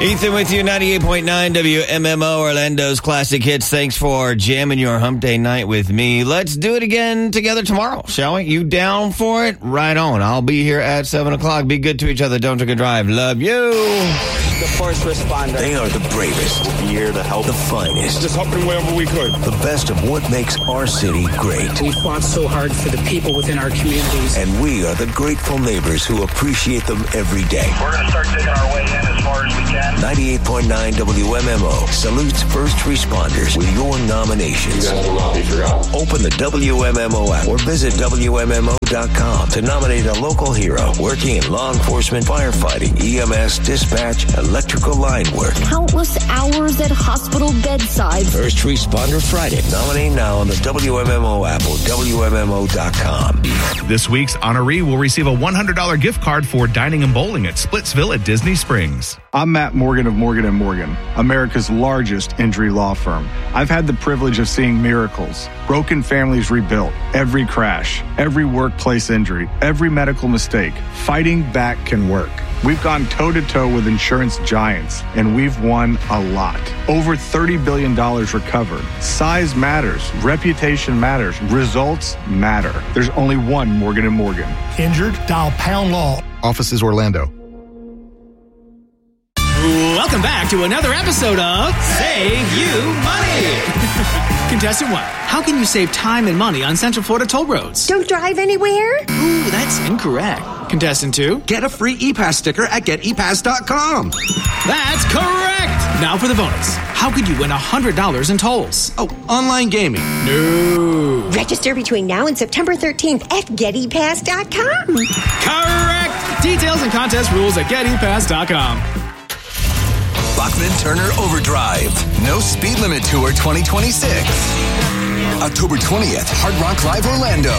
Ethan with you, 98.9 WMMO, Orlando's Classic Hits. Thanks for jamming your hump day night with me. Let's do it again together tomorrow, shall we? You down for it? Right on. I'll be here at 7 o'clock. Be good to each other. Don't drink and drive. Love you. The first responder. They are the bravest. Here to help. The finest. Just helping wherever we could. The best of what makes our city great. We fought so hard for the people within our communities. And we are the grateful neighbors who appreciate them every day. We're going to start digging our way in as far as we can. 98.9 WMMO salutes first responders with your nominations. You guys will not be forgotten. Open the WMMO app or visit WMMO.com to nominate a local hero working in law enforcement, firefighting, EMS, dispatch, electrical line work. Countless hours at hospital bedsides. First Responder Friday. Nominate now on the WMMO app or WMMO.com. This week's honoree will receive a $100 gift card for dining and bowling at Splitsville at Disney Springs. I'm Matt Morgan of Morgan & Morgan, America's largest injury law firm. I've had the privilege of seeing miracles, broken families rebuilt, every crash, every workplace injury, every medical mistake. Fighting back can work. We've gone toe-to-toe with insurance giants, and we've won a lot. Over $30 billion recovered. Size matters. Reputation matters. Results matter. There's only one Morgan & Morgan. Injured? Dial Pound Law. Offices Orlando. Welcome back to another episode of Save You Money. Contestant 1, how can you save time and money on Central Florida toll roads? Don't drive anywhere? Ooh, that's incorrect. Contestant 2, get a free ePass sticker at getepass.com. That's correct. Now for the bonus. How could you win $100 in tolls? Oh, online gaming. No. Register between now and September 13th at getepass.com. Correct. Details and contest rules at getepass.com. Bachman Turner Overdrive. No Speed Limit Tour 2026. October 20th, Hard Rock Live Orlando.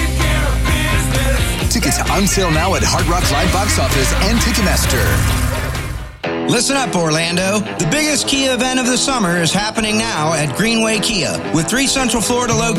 Tickets on sale now at Hard Rock Live Box Office and Ticketmaster. Listen up, Orlando. The biggest Kia event of the summer is happening now at Greenway Kia. With 3 Central Florida locations